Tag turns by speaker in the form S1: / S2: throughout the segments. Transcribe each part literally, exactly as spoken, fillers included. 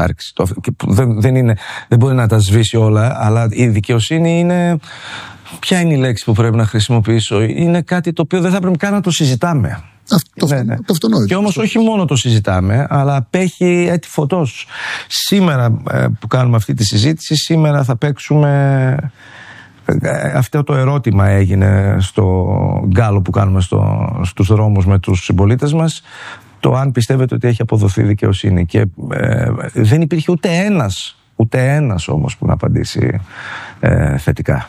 S1: υπάρξει. Το, και δεν, δεν, είναι, δεν μπορεί να τα σβήσει όλα, αλλά η δικαιοσύνη είναι. Ποια είναι η λέξη που πρέπει να χρησιμοποιήσω? Είναι κάτι το οποίο δεν θα πρέπει καν να το συζητάμε.
S2: Αυτό, ναι, ναι. Το αυτονόητο.
S1: Και όμως όχι μόνο το συζητάμε, αλλά απέχει έτη φωτός. Σήμερα ε, που κάνουμε αυτή τη συζήτηση, σήμερα θα παίξουμε. Ε, αυτό το ερώτημα έγινε στο γκάλο που κάνουμε στο, στους δρόμους με τους συμπολίτες μας, το αν πιστεύετε ότι έχει αποδοθεί δικαιοσύνη. Και ε, δεν υπήρχε ούτε ένας, ούτε ένας όμως που να απαντήσει ε, θετικά.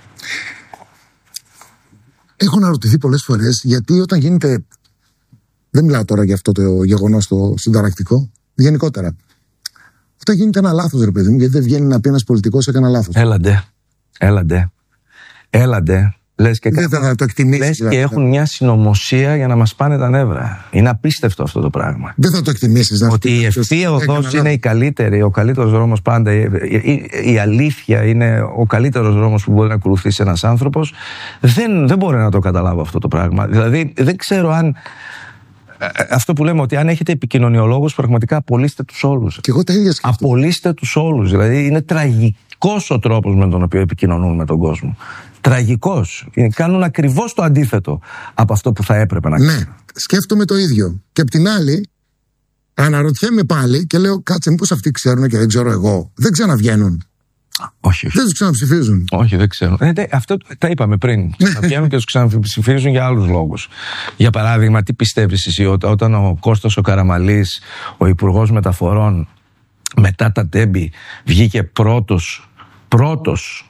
S2: Έχω αναρωτηθεί πολλές φορές γιατί όταν γίνεται. Δεν μιλάω τώρα για αυτό το γεγονός το συνταρακτικό, γενικότερα. Όταν γίνεται ένα λάθος, ρε παιδί μου, γιατί δεν βγαίνει να πει ένας πολιτικός έκανε λάθος.
S1: Έλαντε. Έλαντε. Έλαντε. Λες και,
S2: δεν θα το εκτιμήσεις,
S1: λες
S2: δηλαδή.
S1: Και έχουν μια συνωμοσία για να μας πάνε τα νεύρα. Είναι απίστευτο αυτό το πράγμα.
S2: Δεν θα το εκτιμήσεις.
S1: Ότι η ευθεία οδός είναι η καλύτερη, ο καλύτερος δρόμος πάντα. Η, η, η αλήθεια είναι ο καλύτερος δρόμος που μπορεί να ακολουθήσει ένας άνθρωπος. Δεν, δεν μπορεί να το καταλάβω αυτό το πράγμα. Δηλαδή δεν ξέρω αν. Αυτό που λέμε, ότι αν έχετε επικοινωνιολόγους, πραγματικά απολύστε τους όλους.
S2: Και εγώ τα ίδια σκέφτομαι.
S1: Απολύστε τους όλους. Δηλαδή είναι τραγικός ο τρόπος με τον οποίο επικοινωνούν με τον κόσμο. Τραγικός. Κάνουν ακριβώς το αντίθετο από αυτό που θα έπρεπε να κάνουν.
S2: Ναι, σκέφτομαι το ίδιο. Και απ' την άλλη, αναρωτιέμαι πάλι και λέω, κάτσε, μήπως αυτοί ξέρουν και δεν ξέρω εγώ. Δεν ξαναβγαίνουν.
S1: Όχι, όχι.
S2: Δεν τους ξαναψηφίζουν.
S1: Όχι, δεν ξέρω. Ε, αυτό τα είπαμε πριν. Βγαίνουν και τους ξαναψηφίζουν για άλλους λόγους. Για παράδειγμα, τι πιστεύεις εσύ όταν ο Κώστας ο Καραμαλής, ο Υπουργός Μεταφορών, μετά τα Τέμπη, βγήκε πρώτος, πρώτος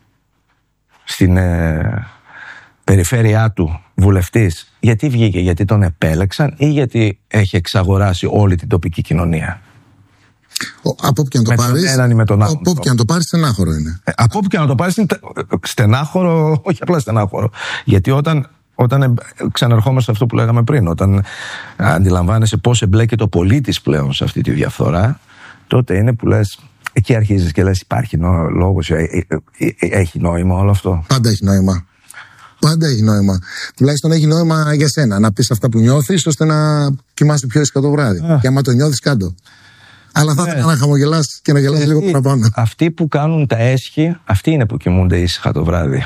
S1: στην ε, περιφέρειά του βουλευτής? Γιατί βγήκε? Γιατί τον επέλεξαν ή γιατί έχει εξαγοράσει όλη την τοπική κοινωνία?
S2: Από όπου και να το πάρεις, από όπου και να το πάρεις, στενάχωρο είναι.
S1: Ε, από όπου και να το πάρεις, στενάχωρο, όχι απλά στενάχωρο. Γιατί όταν, όταν ξαναρχόμαστε σε αυτό που λέγαμε πριν, όταν αντιλαμβάνεσαι πώς εμπλέκεται ο πολίτης πλέον σε αυτή τη διαφθορά, τότε είναι που λες, εκεί αρχίζεις και λες, υπάρχει νο, λόγος, ε, ε, ε, έχει νόημα όλο αυτό?
S2: Πάντα έχει νόημα. Πάντα έχει νόημα. Τουλάχιστον έχει νόημα για σένα να πεις αυτά που νιώθεις, ώστε να κοιμάσαι πιο ήσυχα το βράδυ. Yeah. Και άμα το νιώθεις, κάτω. Αλλά θα ήθελα yeah. να χαμογελάς και να γελάς λίγο παραπάνω.
S1: Αυτοί που κάνουν τα έσχη, αυτοί είναι που κοιμούνται ήσυχα το βράδυ.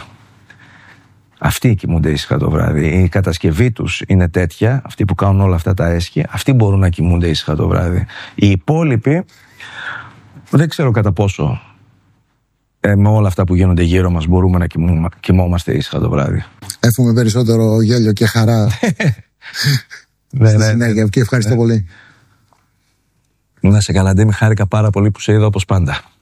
S1: Αυτοί κοιμούνται ήσυχα το βράδυ. Η κατασκευή τους είναι τέτοια, αυτοί που κάνουν όλα αυτά τα έσχη, αυτοί μπορούν να κοιμούνται ήσυχα το βράδυ. Οι υπόλοιποι, δεν ξέρω κατά πόσο ε, με όλα αυτά που γίνονται γύρω μας μπορούμε να κοιμούμε, κοιμόμαστε ήσυχα το βράδυ.
S2: Εύχομαι περισσότερο γέλιο και χαρά
S1: ναι,
S2: στη
S1: ναι,
S2: συνέχεια.
S1: ναι,
S2: Και ευχαριστώ
S1: ναι.
S2: πολύ.
S1: Να σε καλά, Ντέμι, χάρηκα πάρα πολύ που σε είδα όπως πάντα.